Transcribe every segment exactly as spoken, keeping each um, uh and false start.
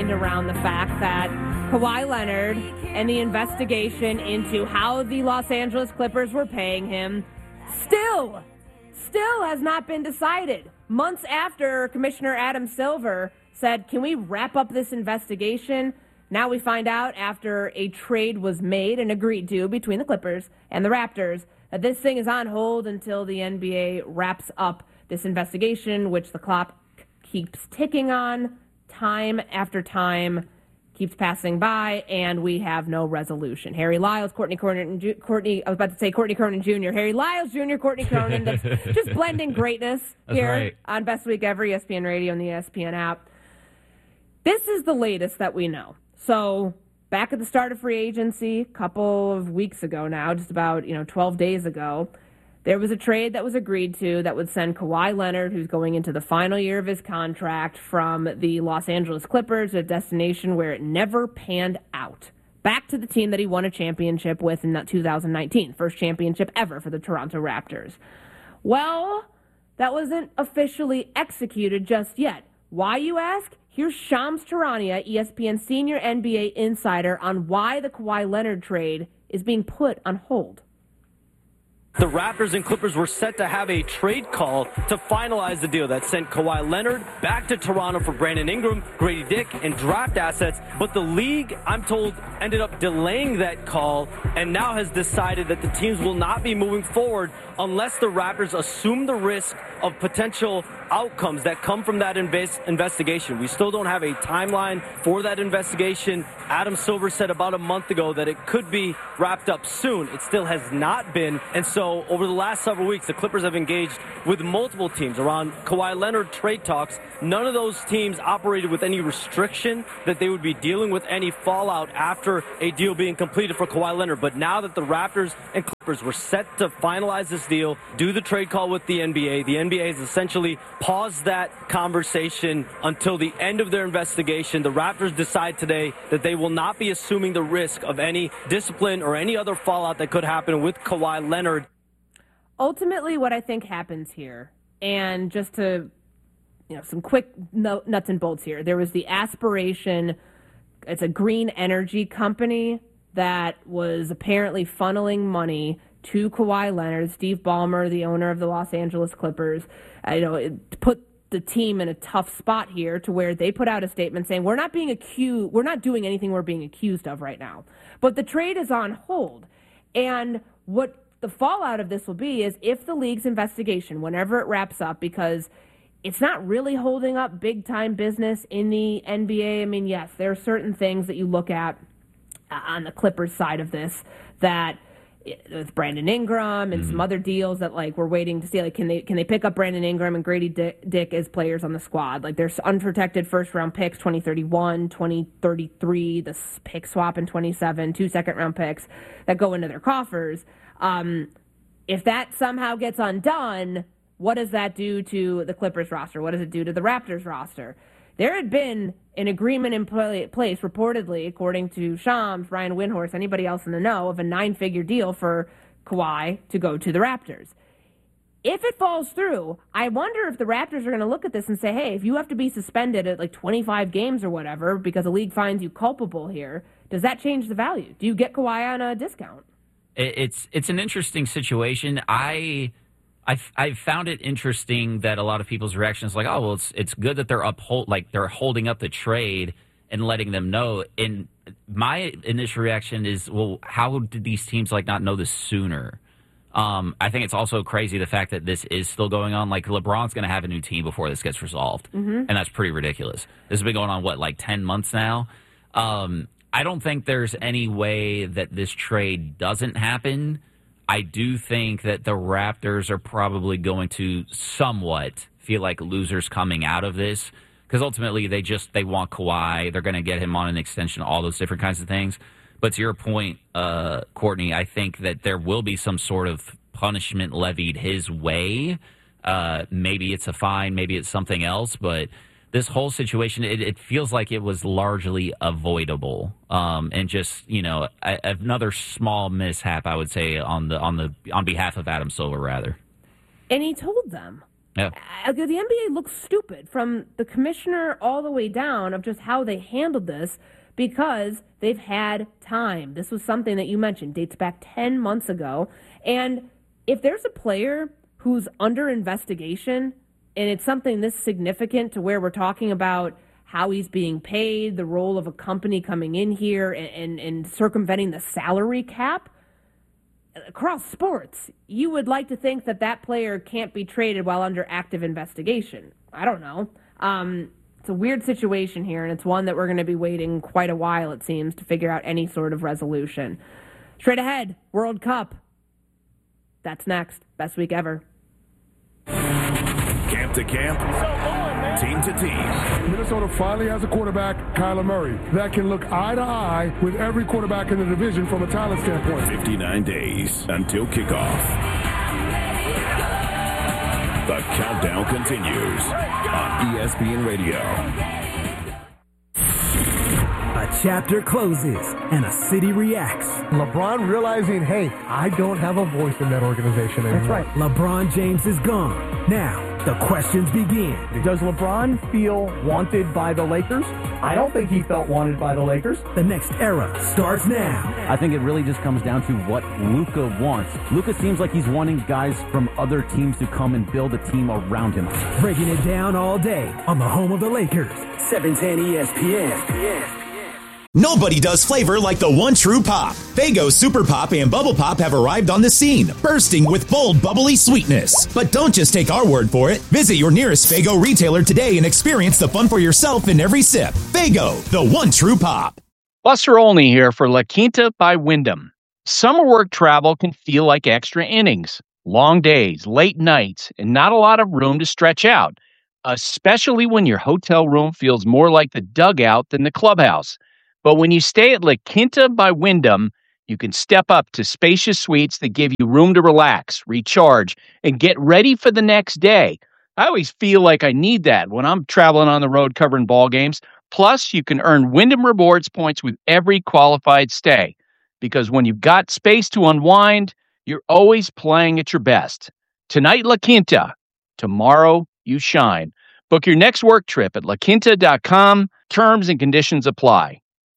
around the fact that Kawhi Leonard and the investigation into how the Los Angeles Clippers were paying him still, still has not been decided. Months after Commissioner Adam Silver said, can we wrap up this investigation? Now we find out after a trade was made and agreed to between the Clippers and the Raptors that this thing is on hold until the N B A wraps up this investigation, which the clock keeps ticking on. Time after time keeps passing by, and we have no resolution. Harry Lyles, Courtney Cronin, Ju- Courtney, I was about to say Courtney Cronin Junior Harry Lyles Junior, Courtney Cronin, that's just blending greatness That's here right. on Best Week Ever, E S P N Radio and the E S P N app. This is the latest that we know. So back at the start of free agency, a couple of weeks ago now, just about, you know, twelve days ago, there was a trade that was agreed to that would send Kawhi Leonard, who's going into the final year of his contract, from the Los Angeles Clippers, a destination where it never panned out, back to the team that he won a championship with in two thousand nineteen, first championship ever for the Toronto Raptors. Well, that wasn't officially executed just yet. Why, you ask? Here's Shams Charania, E S P N senior N B A insider, on why the Kawhi Leonard trade is being put on hold. The Raptors and Clippers were set to have a trade call to finalize the deal that sent Kawhi Leonard back to Toronto for Brandon Ingram, Grady Dick, and draft assets. But the league, I'm told, ended up delaying that call and now has decided that the teams will not be moving forward unless the Raptors assume the risk of potential outcomes that come from that invest- investigation. We still don't have a timeline for that investigation. Adam Silver said about a month ago that it could be wrapped up soon. It still has not been. And so over the last several weeks, the Clippers have engaged with multiple teams around Kawhi Leonard trade talks. None of those teams operated with any restriction that they would be dealing with any fallout after a deal being completed for Kawhi Leonard. But now that the Raptors and Clippers were set to finalize this deal, do the trade call with the N B A, the N B A has essentially paused that conversation until the end of their investigation. The Raptors decide today that they will not be assuming the risk of any discipline or any other fallout that could happen with Kawhi Leonard. Ultimately, what I think happens here, and just to, you know, some quick no, nuts and bolts here, there was the aspiration, it's a green energy company that was apparently funneling money to Kawhi Leonard. Steve Ballmer, the owner of the Los Angeles Clippers, uh, you know, it put the team in a tough spot here to where they put out a statement saying, we're not being accused, we're not doing anything we're being accused of right now. But the trade is on hold. And what the fallout of this will be is if the league's investigation, whenever it wraps up, because it's not really holding up big-time business in the N B A. I mean, yes, there are certain things that you look at uh, on the Clippers side of this that with Brandon Ingram and mm-hmm. some other deals that, like, we're waiting to see, like, can they can they pick up Brandon Ingram and Grady Dick, Dick as players on the squad? Like, there's unprotected first-round picks, twenty thirty-one, twenty thirty-three, the pick swap in twenty-seven, two second-round picks that go into their coffers. Um, if that somehow gets undone, what does that do to the Clippers roster? What does it do to the Raptors roster? There had been an agreement in play, place, reportedly, according to Shams, Ryan Windhorst, anybody else in the know, of a nine-figure deal for Kawhi to go to the Raptors. If it falls through, I wonder if the Raptors are going to look at this and say, hey, if you have to be suspended at like twenty-five games or whatever because the league finds you culpable here, does that change the value? Do you get Kawhi on a discount? It's it's an interesting situation. I... I've, I've found it interesting that a lot of people's reaction is like, oh, well, it's it's good that they're uphold like they're holding up the trade and letting them know. And my initial reaction is, well, how did these teams like not know this sooner? Um, I think it's also crazy the fact that this is still going on. Like, LeBron's going to have a new team before this gets resolved, mm-hmm. and that's pretty ridiculous. This has been going on, what, like ten months now? Um, I don't think there's any way that this trade doesn't happen. I do think that the Raptors are probably going to somewhat feel like losers coming out of this because ultimately they just they want Kawhi. They're going to get him on an extension, all those different kinds of things. But to your point, uh, Courtney, I think that there will be some sort of punishment levied his way. Uh, maybe it's a fine, maybe it's something else, but this whole situation, it, it feels like it was largely avoidable, um, and just, you know, a, another small mishap, I would say, on the on the on behalf of Adam Silver, rather. And he told them, Yeah. Uh, the N B A looks stupid from the commissioner all the way down of just how they handled this because they've had time. This was something that you mentioned dates back ten months ago. And if there's a player who's under investigation and it's something this significant to where we're talking about how he's being paid, the role of a company coming in here and, and, and circumventing the salary cap, across sports, you would like to think that that player can't be traded while under active investigation. I don't know. Um, it's a weird situation here, and it's one that we're going to be waiting quite a while, it seems, to figure out any sort of resolution. Straight ahead, World Cup. That's next. Best week ever. Camp to camp, team to team. Minnesota finally has a quarterback, Kyler Murray, that can look eye to eye with every quarterback in the division from a talent standpoint. fifty-nine days until kickoff. The countdown continues on E S P N Radio. A chapter closes and a city reacts. LeBron realizing, hey, I don't have a voice in that organization anymore. That's right. LeBron James is gone. Now, the questions begin. Does LeBron feel wanted by the Lakers? I don't think he felt wanted by the Lakers. The next era starts now. I think it really just comes down to what Luka wants. Luka seems like he's wanting guys from other teams to come and build a team around him. Breaking it down all day on the home of the Lakers. seven ten E S P N. Nobody does flavor like the one true pop. Faygo Super Pop and Bubble Pop have arrived on the scene, bursting with bold, bubbly sweetness. But don't just take our word for it. Visit your nearest Faygo retailer today and experience the fun for yourself in every sip. Faygo, the one true pop. Buster Olney here for La Quinta by Wyndham. Summer work travel can feel like extra innings. Long days, late nights, and not a lot of room to stretch out, especially when your hotel room feels more like the dugout than the clubhouse. But when you stay at La Quinta by Wyndham, you can step up to spacious suites that give you room to relax, recharge, and get ready for the next day. I always feel like I need that when I'm traveling on the road covering ball games. Plus, you can earn Wyndham Rewards points with every qualified stay. Because when you've got space to unwind, you're always playing at your best. Tonight, La Quinta. Tomorrow, you shine. Book your next work trip at la quinta dot com. Terms and conditions apply.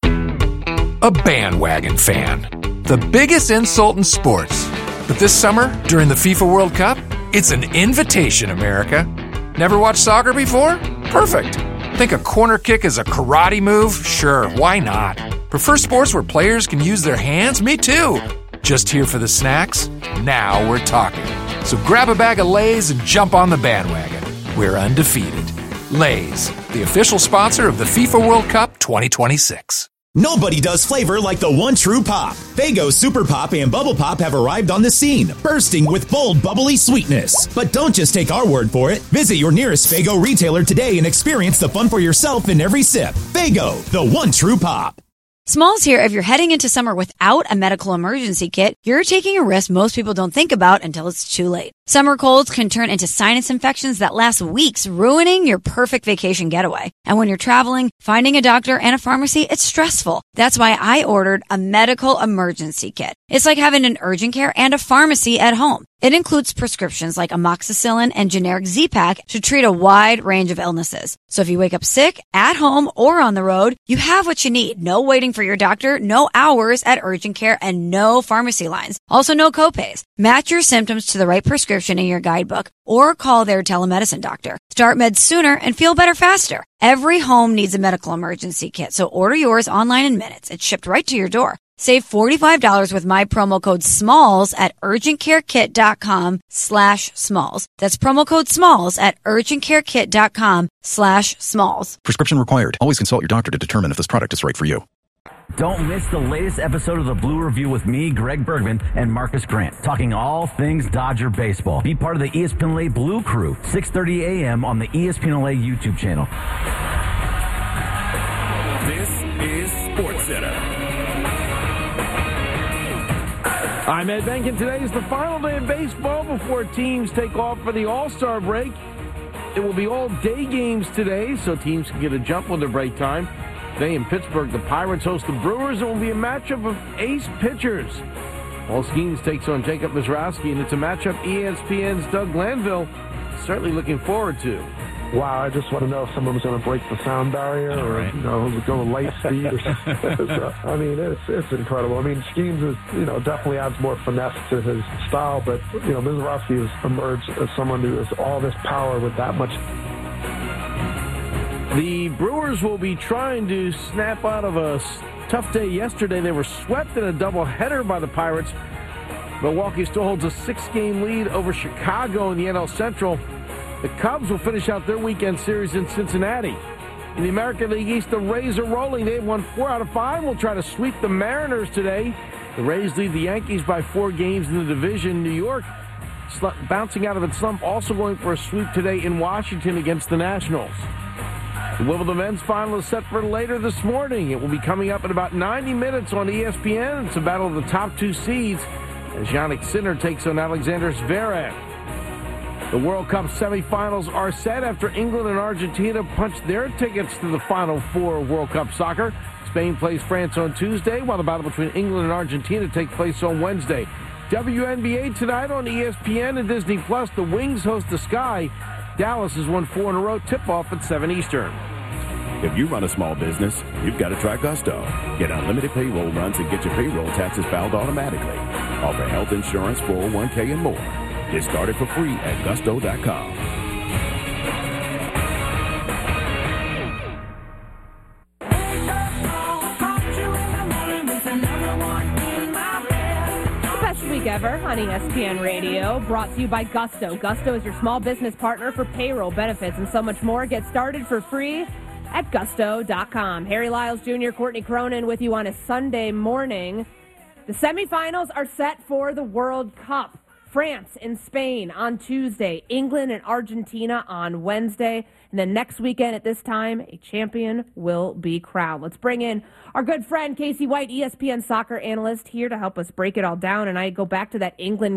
A bandwagon fan. The biggest insult in sports. But this summer, during the FIFA World Cup, it's an invitation, America. Never watched soccer before? Perfect. Think a corner kick is a karate move? Sure, why not? Prefer sports where players can use their hands? Me too. Just here for the snacks? Now we're talking. So grab a bag of Lay's and jump on the bandwagon. We're undefeated. Lay's, the official sponsor of the FIFA World Cup twenty twenty-six. Nobody does flavor like the one true pop. Faygo Super Pop and Bubble Pop have arrived on the scene, bursting with bold, bubbly sweetness. But don't just take our word for it. Visit your nearest Faygo retailer today and experience the fun for yourself in every sip. Faygo, the one true pop. Smalls here. If you're heading into summer without a medical emergency kit, you're taking a risk most people don't think about until it's too late. Summer colds can turn into sinus infections that last weeks, ruining your perfect vacation getaway. And when you're traveling, finding a doctor and a pharmacy, it's stressful. That's why I ordered a medical emergency kit. It's like having an urgent care and a pharmacy at home. It includes prescriptions like amoxicillin and generic Z-Pak to treat a wide range of illnesses. So if you wake up sick, at home, or on the road, you have what you need. No waiting for your doctor, no hours at urgent care, and no pharmacy lines. Also, no copays. Match your symptoms to the right prescription in your guidebook or call their telemedicine doctor. Start meds sooner and feel better faster. Every home needs a medical emergency kit, so order yours online in minutes. It's shipped right to your door. Save forty-five dollars with my promo code SMALLS at urgentcarekit.com slash SMALLS. That's promo code SMALLS at urgentcarekit.com slash SMALLS. Prescription required. Always consult your doctor to determine if this product is right for you. Don't miss the latest episode of the Blue Review with me, Greg Bergman, and Marcus Grant, talking all things Dodger baseball. Be part of the E S P N L A Blue Crew, six thirty a.m. on the E S P N L A YouTube channel. This is SportsCenter. I'm Ed Benkin. Today is the final day of baseball before teams take off for the All-Star break. It will be all day games today, so teams can get a jump on their break time. Today in Pittsburgh, the Pirates host the Brewers. It will be a matchup of ace pitchers. Paul Skeens takes on Jacob Mizrowski, and it's a matchup E S P N's Doug Glanville certainly looking forward to. Wow, I just want to know if someone was going to break the sound barrier or right. you know, go light speed. Or so, I mean, it's it's incredible. I mean, Skeens is you know definitely adds more finesse to his style, but you know, Mizorowski has emerged as someone who has all this power with that much. The Brewers will be trying to snap out of a tough day yesterday. They were swept in a doubleheader by the Pirates. Milwaukee still holds a six-game lead over Chicago in the N L Central. The Cubs will finish out their weekend series in Cincinnati. In the American League East, the Rays are rolling. They've won four out of five. We'll try to sweep the Mariners today. The Rays lead the Yankees by four games in the division. New York sl- bouncing out of its slump, also going for a sweep today in Washington against the Nationals. The Wimbledon men's final is set for later this morning. It will be coming up in about ninety minutes on E S P N. It's a battle of the top two seeds as Jannik Sinner takes on Alexander Zverev. The World Cup semifinals are set after England and Argentina punched their tickets to the Final Four of World Cup soccer. Spain plays France on Tuesday, while the battle between England and Argentina takes place on Wednesday. W N B A tonight on E S P N and Disney Plus. The Wings host the Sky. Dallas has won four in a row. Tip-off at seven Eastern. If you run a small business, you've got to try Gusto. Get unlimited payroll runs and get your payroll taxes filed automatically. Offer health insurance, four oh one k, and more. Get started for free at gusto dot com. Best week ever on E S P N Radio, brought to you by Gusto. Gusto is your small business partner for payroll, benefits, and so much more. Get started for free at gusto dot com. Harry Lyles Junior, Courtney Cronin with you on a Sunday morning. The semifinals are set for the World Cup. France and Spain on Tuesday, England and Argentina on Wednesday, and then next weekend at this time, a champion will be crowned. Let's bring in our good friend Casey White, E S P N soccer analyst, here to help us break it all down. And I go back to that England